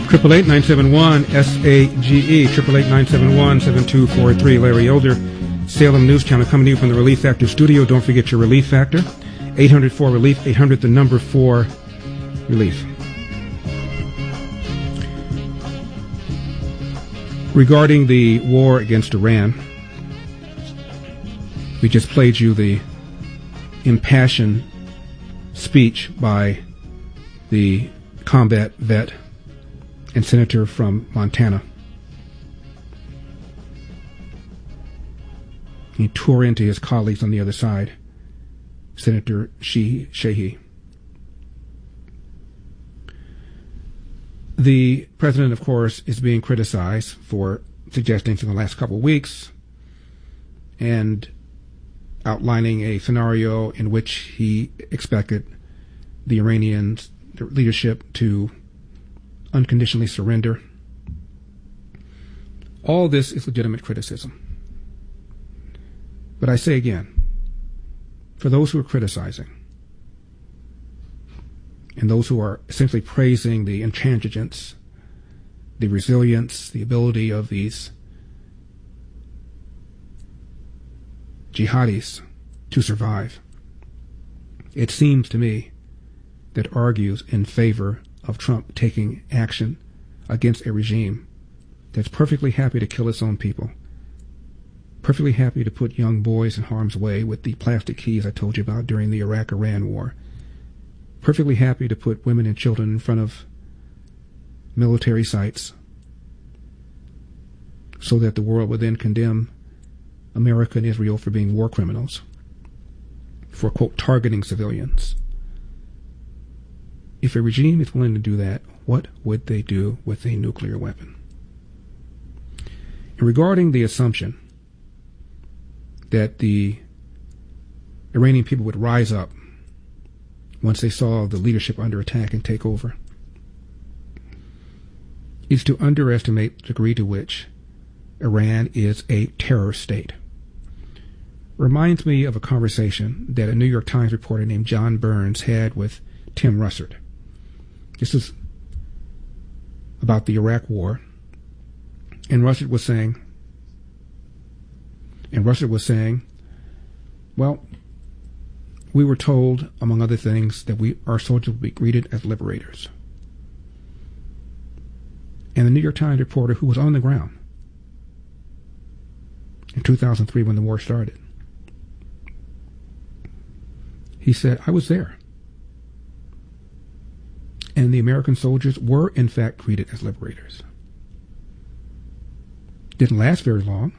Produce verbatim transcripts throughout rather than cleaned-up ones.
Triple eight nine seven one S A G E. Triple eight nine seven one seven two four three. Larry Elder, Salem News Channel, coming to you from the Relief Factor studio. Don't forget your Relief Factor. eight hundred four relief. eight hundred the number four relief. Regarding the war against Iran, we just played you the impassioned speech by the combat vet and senator from Montana. He tore into his colleagues on the other side, Senator Sheehy. The president, of course, is being criticized for suggesting for the last couple of weeks and outlining a scenario in which he expected the Iranian leadership to unconditionally surrender. All this is legitimate criticism. But I say again, for those who are criticizing and those who are essentially praising the intransigence, the resilience, the ability of these jihadis to survive, it seems to me that argues in favor of Trump taking action against a regime that's perfectly happy to kill its own people, perfectly happy to put young boys in harm's way with the plastic keys I told you about during the Iraq-Iran war, perfectly happy to put women and children in front of military sites so that the world would then condemn America and Israel for being war criminals, for, quote, targeting civilians. If a regime is willing to do that, what would they do with a nuclear weapon? And regarding the assumption that the Iranian people would rise up once they saw the leadership under attack and take over, is to underestimate the degree to which Iran is a terror state. Reminds me of a conversation that a New York Times reporter named John Burns had with Tim Russert. This is about the Iraq War, and Russert was saying, and Russert was saying, well, we were told, among other things, that we our soldiers would be greeted as liberators. And the New York Times reporter, who was on the ground in two thousand three when the war started, he said, I was there. And the American soldiers were, in fact, greeted as liberators. Didn't last very long.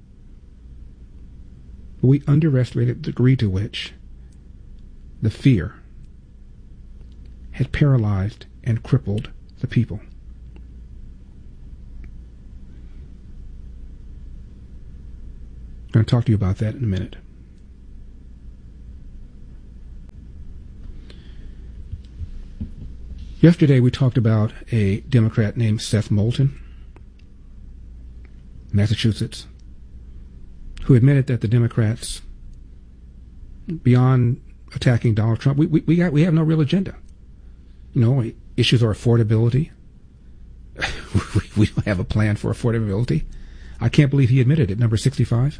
But we underestimated the degree to which the fear had paralyzed and crippled the people. I'm going to talk to you about that in a minute. Yesterday we talked about a Democrat named Seth Moulton, Massachusetts, who admitted that the Democrats, beyond attacking Donald Trump, we we we, got, we have no real agenda. You know, issues are affordability. we, we don't have a plan for affordability. I can't believe he admitted it. Number sixty-five.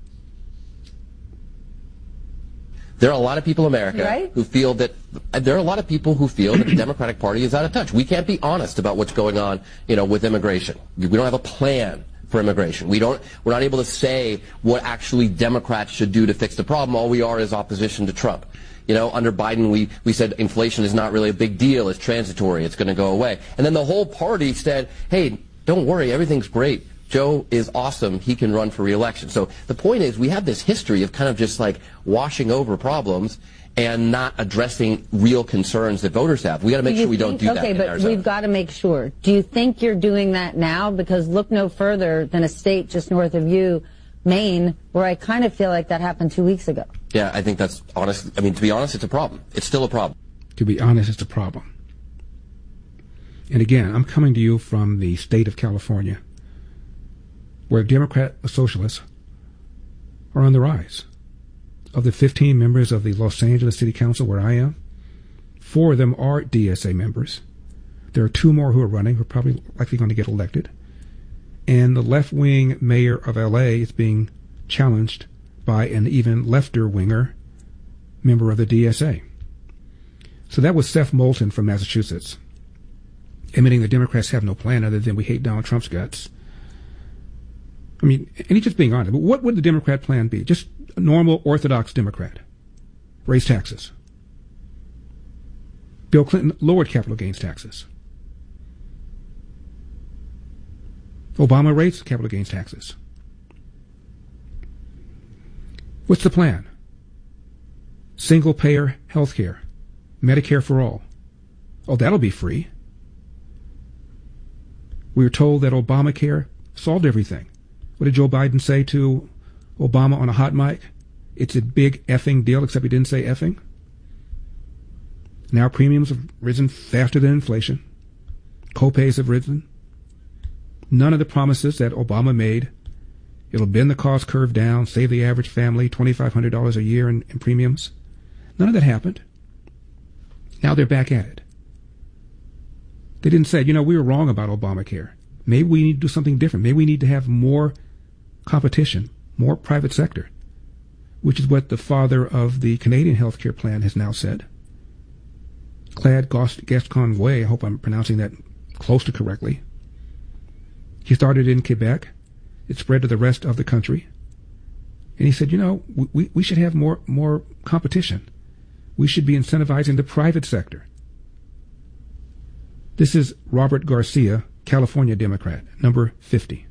There are a lot of people in America right? who feel that there are a lot of people who feel that the Democratic Party is out of touch. We can't be honest about what's going on, you know, with immigration. We don't have a plan for immigration. We don't. We're not able to say what actually Democrats should do to fix the problem. All we are is opposition to Trump. You know, under Biden, we, we said inflation is not really a big deal. It's transitory. It's going to go away. And then the whole party said, hey, don't worry. Everything's great. Joe is awesome. He can run for re-election. So the point is, we have this history of kind of just like washing over problems and not addressing real concerns that voters have. We got to make do sure we think, don't do okay, that in but Arizona. We've got to make sure. Do you think you're doing that now? Because look no further than a state just north of you, Maine, where I kind of feel like that happened two weeks ago. Yeah, I think that's honest. I mean, to be honest, it's a problem. It's still a problem. To be honest, it's a problem. And again, I'm coming to you from the state of California, where Democrat socialists are on the rise. Of the fifteen members of the Los Angeles City Council where I am, four of them are D S A members. There are two more who are running who are probably likely going to get elected. And the left-wing mayor of L A is being challenged by an even lefter-winger member of the D S A. So that was Seth Moulton from Massachusetts, admitting the Democrats have no plan other than we hate Donald Trump's guts. I mean, and he's just being honest. But what would the Democrat plan be? Just a normal orthodox Democrat. Raise taxes. Bill Clinton lowered capital gains taxes. Obama raised capital gains taxes. What's the plan? Single-payer health care. Medicare for all. Oh, that'll be free. We were told that Obamacare solved everything. What did Joe Biden say to Obama on a hot mic? It's a big effing deal, except he didn't say effing. Now premiums have risen faster than inflation. Copays have risen. None of the promises that Obama made, it'll bend the cost curve down, save the average family twenty-five hundred dollars a year in, in premiums. None of that happened. Now they're back at it. They didn't say, you know, we were wrong about Obamacare. Maybe we need to do something different. Maybe we need to have more competition, more private sector, which is what the father of the Canadian healthcare plan has now said. Claude Gascoigne, I hope I'm pronouncing that close to correctly. He started in Quebec. It spread to the rest of the country. And he said, you know, we, we should have more, more competition. We should be incentivizing the private sector. This is Robert Garcia, California Democrat, number fifty.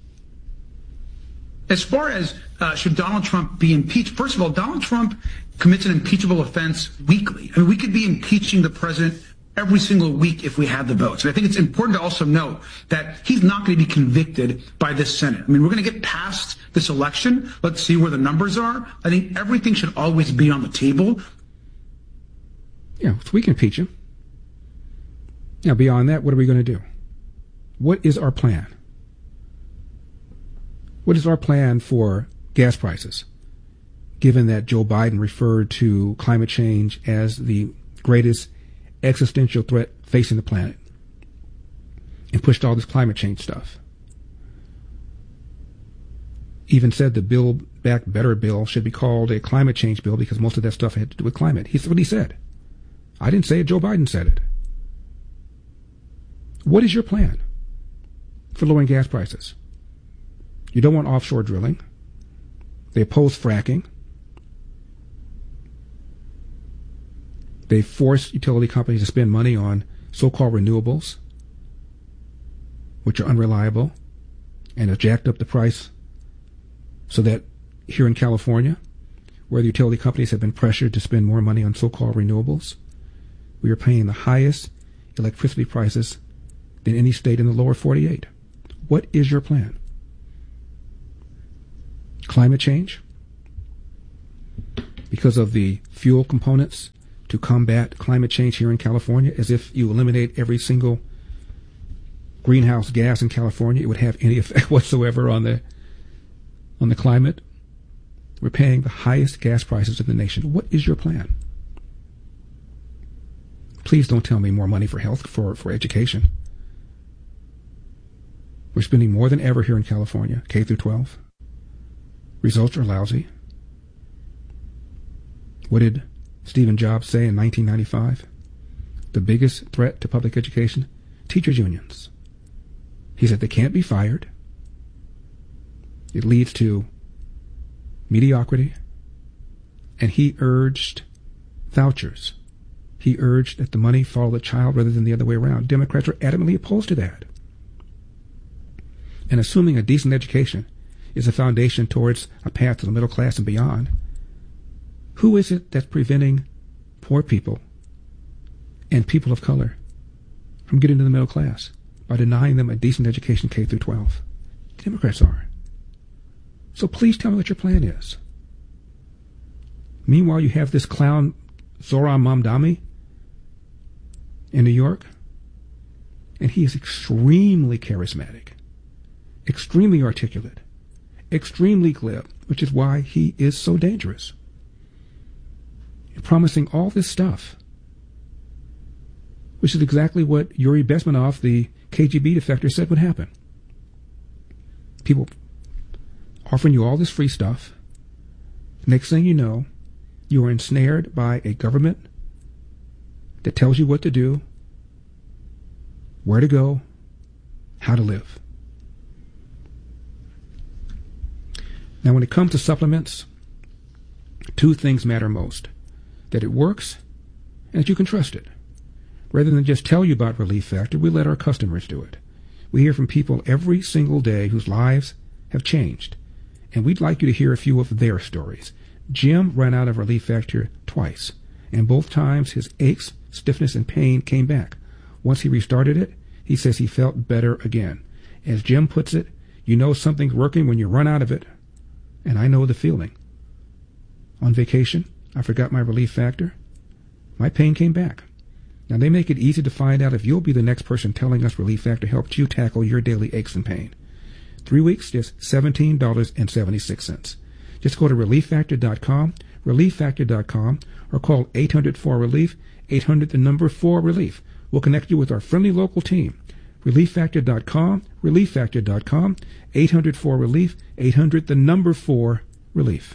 As far as uh, should Donald Trump be impeached, first of all, Donald Trump commits an impeachable offense weekly. I mean, we could be impeaching the president every single week if we had the votes. And I think it's important to also note that he's not going to be convicted by this Senate. I mean, we're going to get past this election. Let's see where the numbers are. I think everything should always be on the table. Yeah, so we can impeach him. Now, beyond that, what are we going to do? What is our plan? What is our plan for gas prices, given that Joe Biden referred to climate change as the greatest existential threat facing the planet and pushed all this climate change stuff? Even said the Build Back Better bill should be called a climate change bill because most of that stuff had to do with climate. He's what he said. I didn't say it, Joe Biden said it. What is your plan for lowering gas prices? You don't want offshore drilling. They oppose fracking. They force utility companies to spend money on so-called renewables, which are unreliable, and have jacked up the price so that here in California, where the utility companies have been pressured to spend more money on so-called renewables, we are paying the highest electricity prices than any state in the lower forty-eight. What is your plan? Climate change? Because of the fuel components to combat climate change here in California, as if you eliminate every single greenhouse gas in California, it would have any effect whatsoever on the on the climate. We're paying the highest gas prices in the nation. What is your plan? Please don't tell me more money for health, for, for education. We're spending more than ever here in California, K through twelve. Results are lousy. What did Stephen Jobs say in nineteen ninety-five? The biggest threat to public education? Teachers' unions. He said they can't be fired. It leads to mediocrity. And he urged vouchers. He urged that the money follow the child rather than the other way around. Democrats are adamantly opposed to that. And assuming a decent education is a foundation towards a path to the middle class and beyond, who is it that's preventing poor people and people of color from getting to the middle class by denying them a decent education K through twelve? Democrats are. So please tell me what your plan is. Meanwhile, you have this clown Zohran Mamdani in New York, and he is extremely charismatic, extremely articulate, extremely glib, which is why he is so dangerous. Promising all this stuff. which is exactly what Yuri Bezmenov, the K G B defector, said would happen. People offering you all this free stuff. Next thing you know, you are ensnared by a government that tells you what to do, where to go, how to live. Now, when it comes to supplements, two things matter most: that it works and that you can trust it. Rather than just tell you about Relief Factor, we let our customers do it. We hear from people every single day whose lives have changed, and we'd like you to hear a few of their stories. Jim ran out of Relief Factor twice, and both times his aches, stiffness, and pain came back. Once he restarted it, he says he felt better again. As Jim puts it, you know something's working when you run out of it, and I know the feeling. On vacation, I forgot my Relief Factor. My pain came back. Now, they make it easy to find out if you'll be the next person telling us Relief Factor helped you tackle your daily aches and pain. Three weeks, just seventeen dollars and seventy-six cents. Just go to relief factor dot com, relief factor dot com, or call eight hundred four relief, eight hundred the number four relief. We'll connect you with our friendly local team. relief factor dot com, relief factor dot com, eight hundred four relief, eight hundred the number four relief.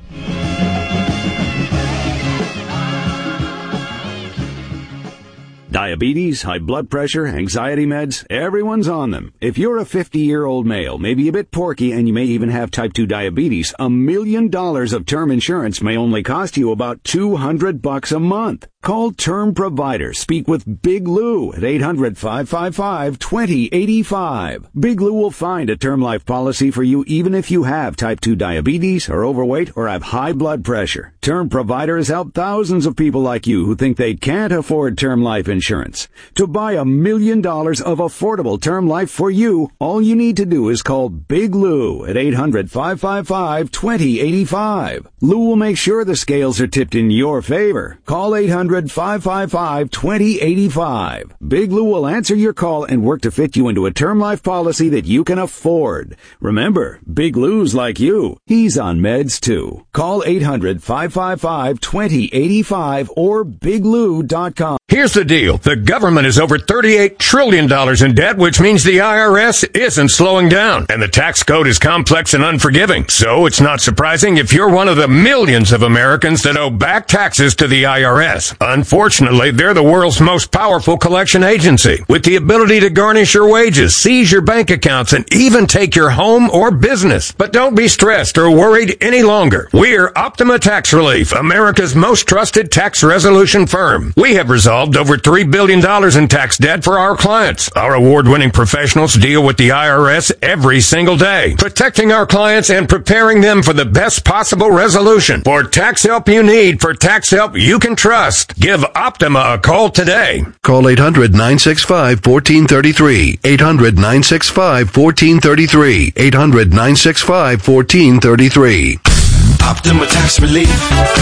Diabetes, high blood pressure, anxiety meds, everyone's on them. If you're a fifty-year-old male, maybe a bit porky, and you may even have type two diabetes, a million dollars of term insurance may only cost you about two hundred bucks a month. Call Term Provider. Speak with Big Lou at eight hundred, five five five, two zero eight five. Big Lou will find a term life policy for you even if you have type two diabetes, are overweight, or have high blood pressure. Term Provider has helped thousands of people like you who think they can't afford term life insurance. To buy a million dollars of affordable term life for you, all you need to do is call Big Lou at eight hundred, five five five, two zero eight five. Lou will make sure the scales are tipped in your favor. Call eight hundred, five five five, two zero eight five. Big Lou will answer your call and work to fit you into a term life policy that you can afford. Remember, Big Lou's like you. He's on meds too. Call eight hundred, five five five, two zero eight five or big lou dot com. Here's the deal. The government is over thirty-eight trillion dollars in debt, which means the I R S isn't slowing down. And the tax code is complex and unforgiving. So it's not surprising if you're one of the millions of Americans that owe back taxes to the I R S. Unfortunately, they're the world's most powerful collection agency, with the ability to garnish your wages, seize your bank accounts, and even take your home or business. But don't be stressed or worried any longer. We're Optima Tax Relief, America's most trusted tax resolution firm. We have resolved over three billion dollars in tax debt for our clients. Our award-winning professionals deal with the I R S every single day, protecting our clients and preparing them for the best possible resolution. For tax help you need, for tax help you can trust, give Optima a call today. Call eight hundred, nine six five, one four three three. eight hundred, nine six five, one four three three. eight hundred, nine six five, one four three three. Optima Tax Relief.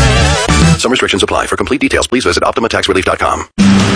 Some restrictions apply. For complete details, please visit optima tax relief dot com.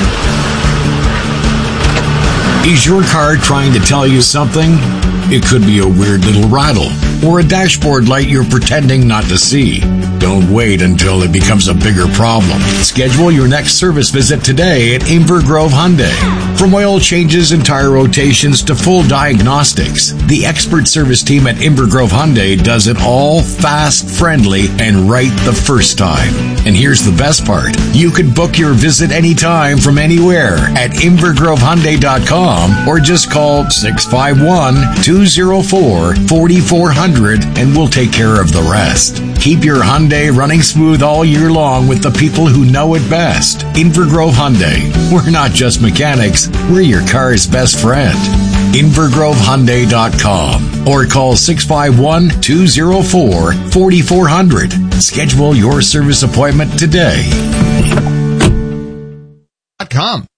Is your car trying to tell you something? It could be a weird little rattle or a dashboard light you're pretending not to see. Don't wait until it becomes a bigger problem. Schedule your next service visit today at Inver Grove Hyundai. From oil changes and tire rotations to full diagnostics, the expert service team at Inver Grove Hyundai does it all fast, friendly, and right the first time. And here's the best part. You can book your visit anytime from anywhere at inver grove hyundai dot com or just call six five one, two zero four, four four zero zero and we'll take care of the rest. Keep your Hyundai running smooth all year long with the people who know it best. Inver Grove Hyundai. We're not just mechanics, we're your car's best friend. inver grove hyundai dot com or call six five one, two zero four, four four zero zero. Schedule your service appointment today. Com.